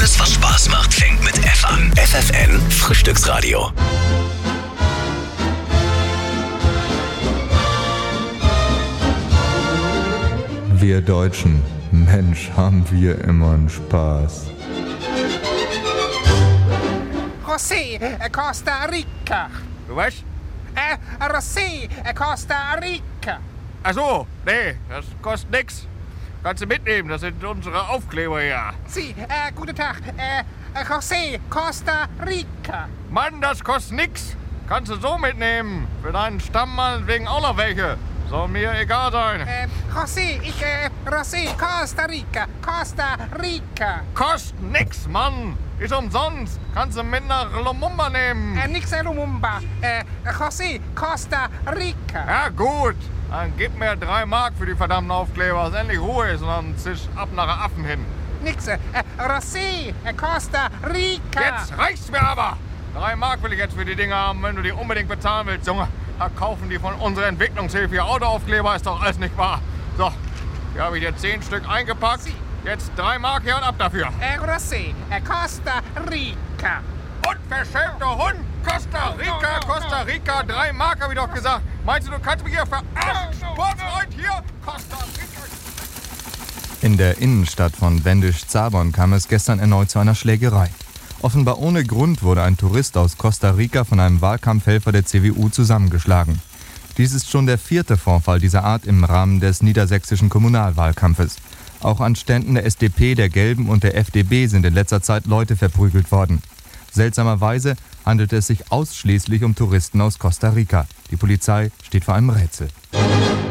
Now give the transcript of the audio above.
Alles, was Spaß macht, fängt mit F an. FFN Frühstücksradio. Wir Deutschen, Mensch, haben wir immer einen Spaß. José, Costa Rica. Was? José, Costa Rica. Ach so, nee, das kostet nix. Kannst du mitnehmen, das sind unsere Aufkleber hier. Sie, guten Tag. José, Costa Rica. Mann, das kostet nix. Kannst du so mitnehmen. Für deinen Stamm meinetwegen auch noch welche. Soll mir egal sein. José, José, Costa Rica. Costa Rica. Kostet nix, Mann. Ist umsonst. Kannst du mit nach Lumumba nehmen. Nix Lumumba. José, Costa Rica. Ja, gut. Dann gib mir 3 Mark für die verdammten Aufkleber, dass endlich Ruhe ist und dann zisch ab nach den Affen hin. Nix. José, Costa Rica. Jetzt reicht's mir aber. 3 Mark will ich jetzt für die Dinger haben, wenn du die unbedingt bezahlen willst, Junge. Da kaufen die von unserer Entwicklungshilfe Autoaufkleber, ist doch alles nicht wahr. So, hier habe ich jetzt 10 Stück eingepackt. Jetzt 3 Mark hier und ab dafür. José, Costa Rica. Unverschämter Hund! Costa Rica, 3 Mark habe ich doch gesagt. Meinst du kannst mich hier verarschen? Sportfreund hier, Costa Rica. In der Innenstadt von Wendisch-Zabon kam es gestern erneut zu einer Schlägerei. Offenbar ohne Grund wurde ein Tourist aus Costa Rica von einem Wahlkampfhelfer der CDU zusammengeschlagen. Dies ist schon der 4. Vorfall dieser Art im Rahmen des niedersächsischen Kommunalwahlkampfes. Auch an Ständen der SDP, der Gelben und der FDP sind in letzter Zeit Leute verprügelt worden. Seltsamerweise handelte es sich ausschließlich um Touristen aus Costa Rica. Die Polizei steht vor einem Rätsel.